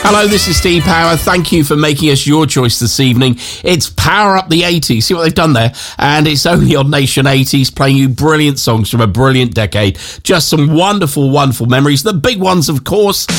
Hello, this is Steve Power. Thank you for making us your choice this evening. It's Power Up the 80s. See what they've done there? And it's only on Nation 80s, playing you brilliant songs from a brilliant decade. Just some wonderful, wonderful memories. The big ones, of course.